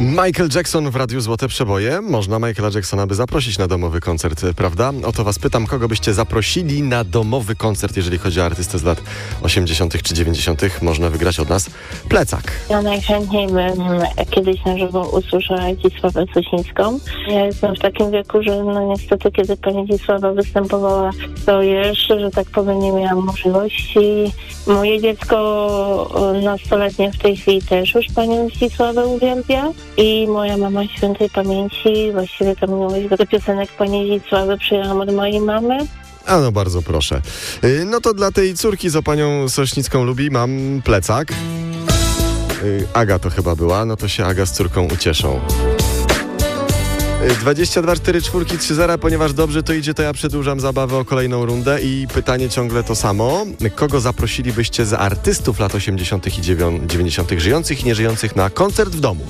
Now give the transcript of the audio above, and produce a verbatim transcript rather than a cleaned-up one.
Michael Jackson w Radiu Złote Przeboje. Można Michaela Jacksona by zaprosić na domowy koncert, prawda? O to was pytam, kogo byście zaprosili na domowy koncert, jeżeli chodzi o artystę z lat osiemdziesiątych czy dziewięćdziesiątych. Można wygrać od nas plecak. Ja najchętniej bym kiedyś na żywo usłyszała Zdzisławę Sosińską. Ja jestem w takim wieku, że no niestety, kiedy pani Zdzisława występowała, to jeszcze, że tak powiem, nie miałam możliwości. Moje dziecko nastoletnie w tej chwili też już panią Zdzisławę uwielbia i moja mama świętej pamięci, właściwie ta miłość do piosenek pani Zdzisławy przyjęłam od mojej mamy. A no bardzo proszę. Yy, no to dla tej córki, co panią Sośnicką lubi, mam plecak. Yy, Aga to chyba była, no to się Aga z córką ucieszą. dwadzieścia dwa cztery cztery trzy zero, ponieważ dobrze to idzie, to ja przedłużam zabawę o kolejną rundę i pytanie ciągle to samo. Kogo zaprosilibyście z artystów lat osiemdziesiątych i dziewięćdziesiątych żyjących i nieżyjących na koncert w domu?